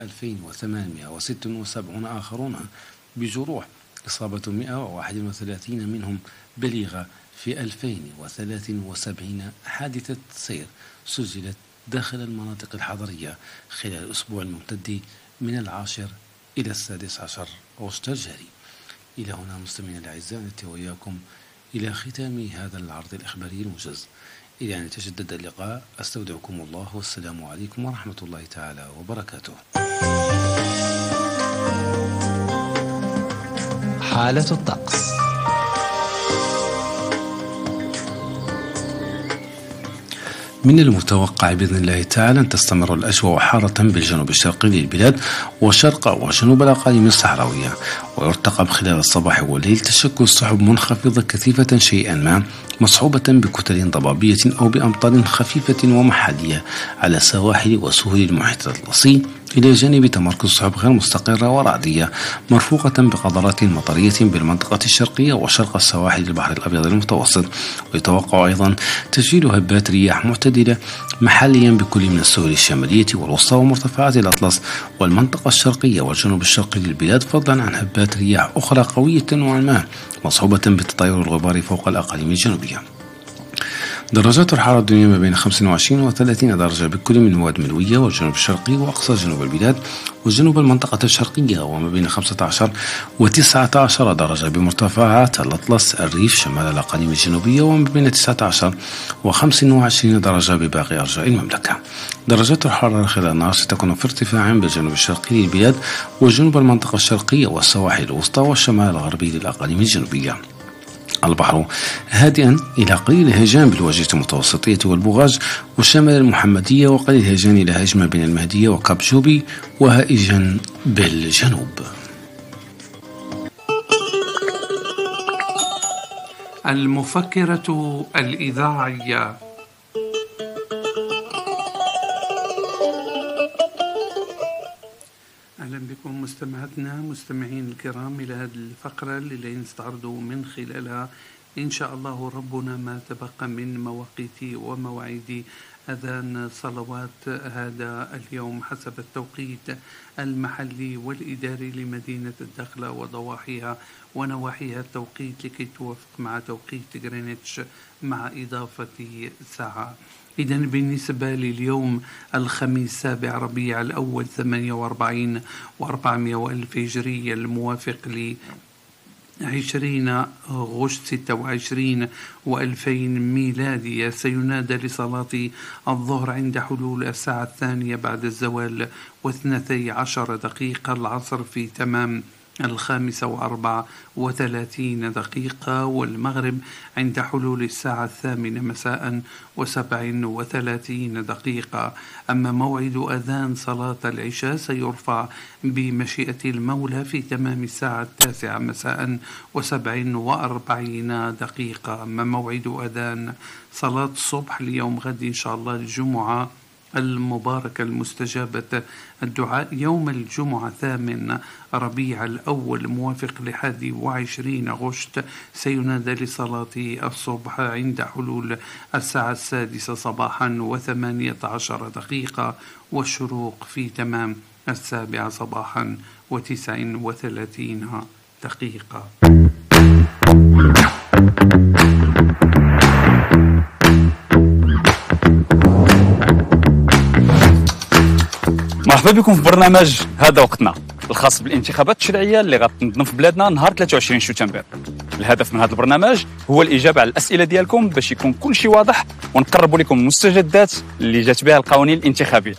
2876 آخرون بجروح، إصابة 131 منهم بليغة. في 2073 حادثة سير سجلت داخل المناطق الحضرية خلال الأسبوع الممتد من 10 إلى 16 أغسطس الجاري. إلى هنا مستمعينا الأعزاء نأتي وإياكم إلى ختام هذا العرض الإخباري الموجز. إلى أن يتجدد اللقاء أستودعكم الله والسلام عليكم ورحمة الله تعالى وبركاته. حالة الطقس. من المتوقع بإذن الله تعالى أن تستمر الأجواء حارة بالجنوب الشرقي للبلاد وشرق وجنوب الأقاليم الصحراوية، ويرتقب خلال الصباح والليل تشكل سحب منخفضة كثيفة شيئا ما مصحوبة بكتل ضبابية أو بأمطار خفيفة ومحلية على سواحل وسهول المحيط الأطلسي، إلى جانب تمركز سحب غير مستقرة ورعدية مرفوقة بقدرات مطرية بالمنطقة الشرقية وشرق السواحل البحر الأبيض المتوسط. ويتوقع أيضا تسجيل هبات رياح معتدلة محليا بكل من السهول الشمالية والوسطى ومرتفعات الأطلس والمنطقة الشرقية والجنوب الشرقي للبلاد، فضلا عن هبات رياح أخرى قوية نوعا ما مصحوبة بتطاير الغبار فوق الأقاليم الجنوبية. درجات الحرارة الدنيا ما بين 25 و 30 درجة بكل من مواد ملوية والجنوب الشرقي وأقصى جنوب البلاد وجنوب المنطقة الشرقية، وما بين 15 و 19 درجة بمرتفعات الأطلس الريف شمال الأقاليم الجنوبية، وما بين 19 و 25 درجة بباقي أرجاء المملكة. درجات الحرارة خلال النهار ستكون في ارتفاع بالجنوب الشرقي للبلاد وجنوب المنطقة الشرقية والسواحل الوسطى والشمال الغربي للأقاليم الجنوبية. البحر هادئا إلى قليل هيجان بالواجهة المتوسطية والبوغاج وشمال المحمدية، وقليل هيجان إلى هجمة بين المهدية وكاب جوبي، وهائجا بالجنوب. المفكرة الإذاعية. أهلا بكم مستمعين الكرام إلى هذه الفقرة اللي نستعرضوا من خلالها إن شاء الله ربنا ما تبقى من مواقيت ومواعيد أذان صلوات هذا اليوم حسب التوقيت المحلي والإداري لمدينة الداخلة وضواحيها ونواحيها التوقيت لكي توافق مع توقيت غرينتش مع إضافة ساعة. إذن بالنسبة لليوم الخميس 7 ربيع الأول 48 و400 هجرية الموافق ل 20 غشت 26 و2000 ميلادية، سينادى لصلاة الظهر عند حلول الساعة 2 بعد الزوال و12 دقيقة، العصر في تمام 5:34 دقيقة، والمغرب عند حلول الساعة 8 مساء و37 دقيقة. أما موعد أذان صلاة العشاء سيرفع بمشيئة المولى في تمام الساعة 9 مساء و47 دقيقة. أما موعد أذان صلاة الصبح ليوم غد إن شاء الله الجمعة المباركة المستجابة الدعاء يوم الجمعة 8 ربيع الأول موافق ل21 غشت، سينادى لصلاة الصبح عند حلول الساعة 6 صباحا و18 دقيقة، والشروق في تمام 7 صباحا و39 دقيقة. مرحبا بكم في برنامج هذا وقتنا الخاص بالانتخابات التشريعيه اللي غتنظم في بلادنا نهار 23 شتنبر. الهدف من هذا البرنامج هو الاجابه على الاسئله ديالكم باش يكون كل شيء واضح ونقربوا لكم المستجدات اللي جات بها القوانين الانتخابيه.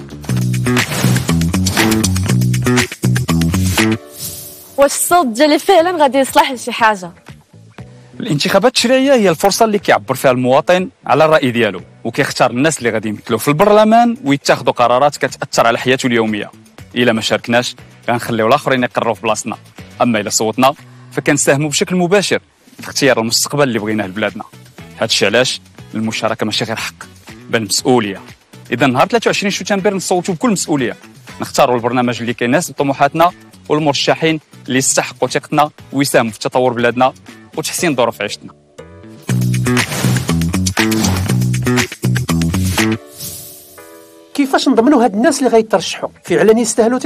واش الصوت ديالي فعلا غادي يصلح لشي حاجه؟ الانتخابات التشريعيه هي الفرصه اللي كيعبر فيها المواطن على الراي ديالو وكيختار الناس اللي غادي يمثلوه في البرلمان ويتخذوا قرارات كتاثر على حياته اليوميه. الا ما شاركناش غنخليو الاخرين يقرروا في بلاصتنا، اما الا صوتنا فكنساهموا بشكل مباشر في اختيار المستقبل اللي بغيناه لبلادنا. هادشي علاش المشاركه ماشي غير حق بل مسؤوليه. اذا نهار 23 شتنبر نصوتوا بكل مسؤوليه، نختاروا البرنامج اللي كيناسب طموحاتنا والمرشحين اللي يستحقوا ثقتنا ويساهموا في تطور بلادنا وتحسين ظروف عيشتنا. كيفاش نضمنوا هاد الناس اللي غيترشحوا فعلا يستاهلوا